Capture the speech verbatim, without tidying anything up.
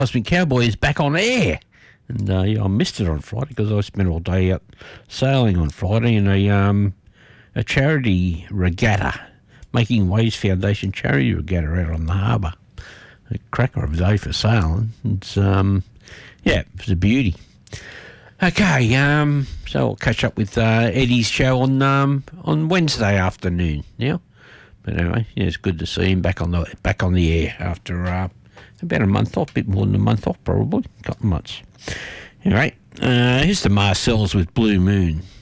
Cosmic Cowboy is back on air. And uh, yeah, I missed it on Friday because I spent all day out sailing on Friday in a um, a charity regatta, Making Waves Foundation charity regatta out on the harbour. A cracker of a day for sailing. It's um, yeah, it was a beauty. Okay, um, so I'll catch up with uh, Eddie's show on um, on Wednesday afternoon. Yeah, but anyway, yeah, it's good to see him back on the back on the air after uh, about a month off, a bit more than a month off, probably a couple of months. All right, uh, here's the Marcells with Blue Moon.